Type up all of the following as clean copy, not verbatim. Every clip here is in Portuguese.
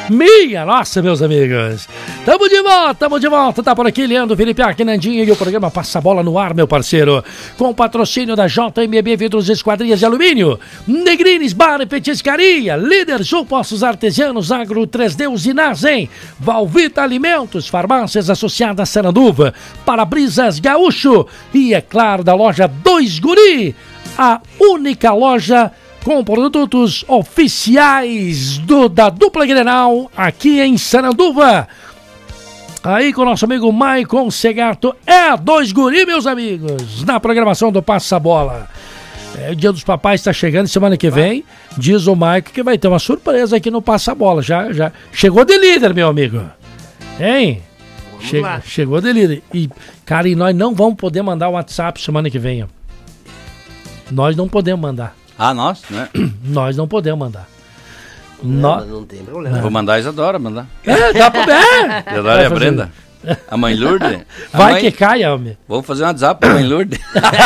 Minha nossa, meus amigos. Tamo de volta. Tá por aqui, Leandro, Felipe Nandinho e o programa Passa a Bola no Ar, meu parceiro. Com o patrocínio da JMB Vidros Esquadrias de Alumínio, Negrines Bar e Petiscaria, Líder Sul Postos Artesianos, Agro 3D Usinazem, Valvita Alimentos, Farmácias Associadas Saranduva, Para-Brisas Gaúcho e, é claro, da loja Dois Guri, a única loja com produtos oficiais da dupla Grenal aqui em Saranduva. Aí com o nosso amigo Maicon Segato, Dois Guri, meus amigos, na programação do Passa Bola. O Dia dos Papais está chegando semana que vem, diz o Maicon que vai ter uma surpresa aqui no Passa Bola. Já chegou de líder, meu amigo. Hein? Chegou de líder. E, cara, e nós não vamos poder mandar o WhatsApp semana que vem. Ó. Nós não podemos mandar. Nós, né? Nós não podemos mandar. Não tem problema. Vou mandar a Isadora, mandar. Dá pra ver. Isadora e a Brenda. A mãe Lourdes. Que caia, homem. Vamos fazer um WhatsApp pra mãe Lourdes.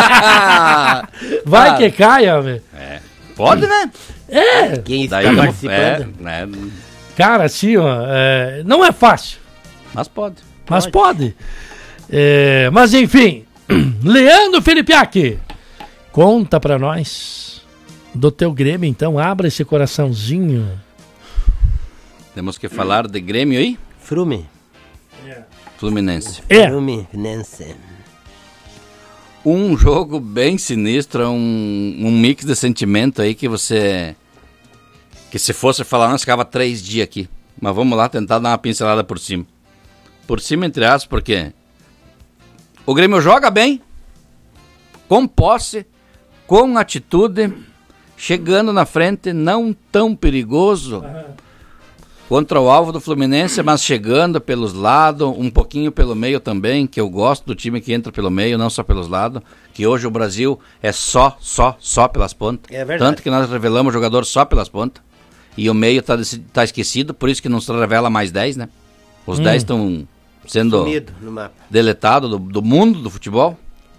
Que caia, homem. Pode, né? Quem está participando. Cara, assim, ó, não é fácil. Mas pode. Mas pode. Mas enfim, Leandro Filipiak, conta pra nós do teu Grêmio, então. Abra esse coraçãozinho. Temos que falar de Grêmio aí? Fluminense. Fluminense. Um jogo bem sinistro, um mix de sentimento aí que se fosse falar, nós ficava 3 dias aqui. Mas vamos lá tentar dar uma pincelada por cima. Por cima, entre aspas, porque o Grêmio joga bem, com posse, com atitude, chegando na frente, não tão perigoso contra o alvo do Fluminense, mas chegando pelos lados, um pouquinho pelo meio também, que eu gosto do time que entra pelo meio, não só pelos lados, que hoje o Brasil é só pelas pontas. É verdade. Tanto que nós revelamos jogador só pelas pontas, e o meio tá esquecido, por isso que não se revela mais 10, né? Os 10 estão sendo deletados do mundo do futebol.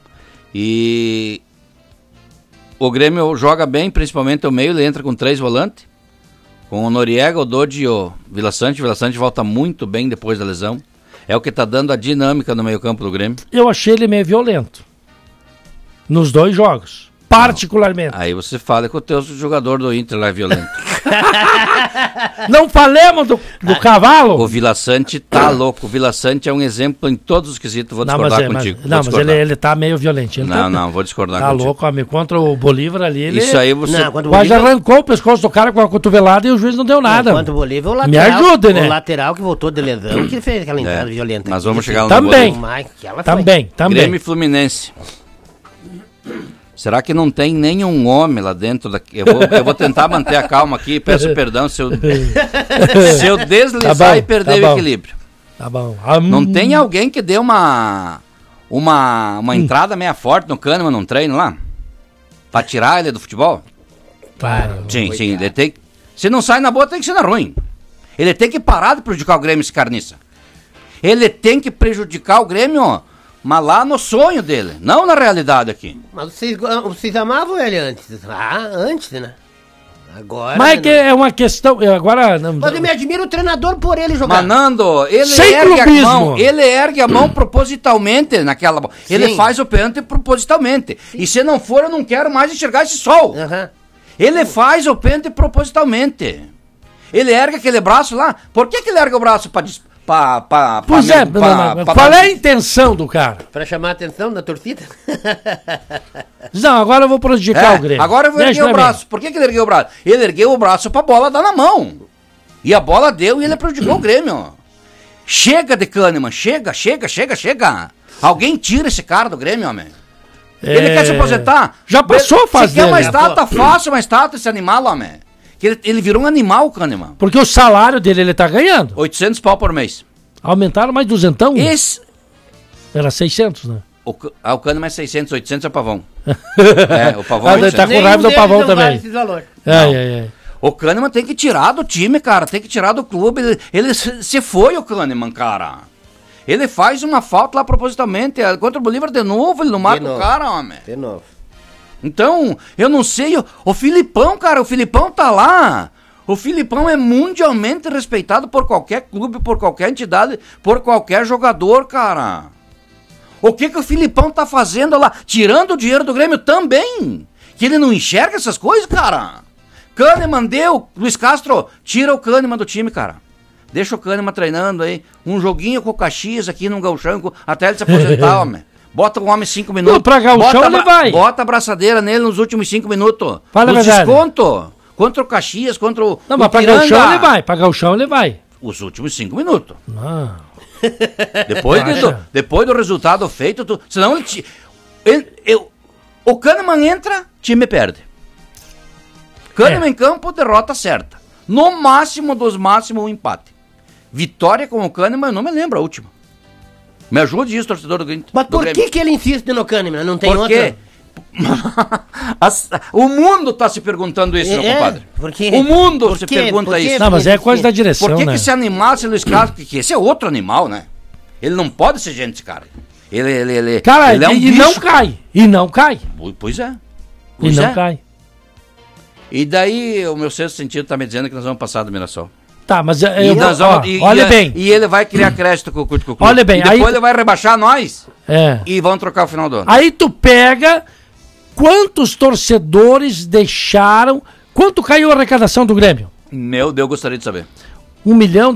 E o Grêmio joga bem, principalmente o meio, ele entra com 3 volantes, com o Noriega, o Dodi e o Vila Sante. O Vila Sante volta muito bem depois da lesão. É o que tá dando a dinâmica no meio campo do Grêmio. Eu achei ele meio violento nos 2 jogos, particularmente. Aí você fala que o teu jogador do Inter lá é violento. Não falemos do cavalo? O Vila Sante tá louco. O Vila Sante é um exemplo em todos os quesitos. Vou discordar contigo. Mas ele tá meio violento. Não, vou discordar contigo. Tá louco, amigo. Contra o Bolívar ali, ele... Isso aí você... Quase arrancou o pescoço do cara com a cotovelada e o juiz não deu nada. Contra o Bolívar, o lateral... Me ajuda, né? O lateral que voltou de lesão, que fez aquela entrada violenta. Mas vamos chegar lá no Também. Grêmio e Fluminense. Será que não tem nenhum homem lá dentro daqui? Eu vou tentar manter a calma aqui. Peço perdão se eu deslizar e perder o equilíbrio. Tá bom. Não tem alguém que dê uma entrada meia forte no Kahneman num treino lá? Pra tirar ele do futebol? Claro. Sim. Ele tem, se não sai na boa, tem que ser na ruim. Ele tem que parar de prejudicar o Grêmio, esse carniça. Ele tem que prejudicar o Grêmio, ó. Mas lá no sonho dele, não na realidade aqui. Mas vocês amavam ele antes. Antes, né? Agora... Mas é que é uma questão... Agora... Mas eu me admiro o treinador por ele jogar. Mas, Nando, ele ergue a mão propositalmente naquela... Sim. Ele faz o pênalti propositalmente. Sim. E se não for, eu não quero mais enxergar esse sol. Ele faz o pênalti propositalmente. Ele ergue aquele braço lá. Por que ele ergue o braço para... Qual é a intenção do cara? Pra chamar a atenção da torcida? Não, agora eu vou prejudicar o Grêmio. Agora eu vou erguer o braço. Por que ele ergueu o braço? Ele ergueu o braço pra bola dar na mão. E a bola deu e ele prejudicou o Grêmio. Chega de Kahneman, chega. Alguém tira esse cara do Grêmio, homem. Ele quer se aposentar? Já passou a fazer. Se quer uma estátua, faça uma estátua esse animal, homem. Ele virou um animal, o Kahneman. Porque o salário dele ele tá ganhando. 800 pau por mês. Aumentaram mais 200? Esse... Era 600, né? O Kahneman é 600, 800 é o Pavão. O Pavão é 800. Tá com raiva do Pavão também. O Kahneman tem que tirar do time, cara. Tem que tirar do clube. Ele se foi, o Kahneman, cara. Ele faz uma falta lá propositalmente. Contra o Bolívar de novo, ele não marca o cara, homem. De novo. Então, eu não sei, o Filipão, cara, o Filipão tá lá. O Filipão é mundialmente respeitado por qualquer clube, por qualquer entidade, por qualquer jogador, cara. O que o Filipão tá fazendo lá? Tirando o dinheiro do Grêmio também. Que ele não enxerga essas coisas, cara. Kahneman deu, Luiz Castro, tira o Kahneman do time, cara. Deixa o Kahneman treinando aí. Um joguinho com o Caxias aqui no gauchão, até ele se aposentar, homem. Bota o homem 5 minutos. Não, pra gauchão ele vai. Bota a braçadeira nele nos últimos 5 minutos. Fala a verdade. Desconto. Contra o Caxias, contra o Não, mas pra gauchão ele vai. Pra gauchão ele vai. Os últimos 5 minutos. Não. Depois do resultado feito, senão o Kahneman entra, time perde. Kahneman em campo, derrota certa. No máximo dos máximos, um empate. Vitória com o Kahneman, eu não me lembro a última. Me ajude isso, torcedor do Grêmio. Mas por que ele insiste no Kahneman? Não tem outra? O mundo tá se perguntando isso, meu compadre. O mundo se pergunta isso. Não, mas é coisa da direção, Por que né? que esse animal, esse Luiz Castro, que esse é outro animal, né? Ele não pode ser gente, esse cara. Cara, ele é um e bicho. não cai. E não cai. Pois é. E não cai. E daí o meu sexto sentido tá me dizendo que nós vamos passar do Mirassol. Tá, mas olha bem. E ele vai criar crédito com o clube. Olha bem. E depois aí, ele vai rebaixar nós. É. E vão trocar o final do ano. Aí tu pega quantos torcedores deixaram. Quanto caiu a arrecadação do Grêmio? Meu Deus, eu gostaria de saber. 1 milhão,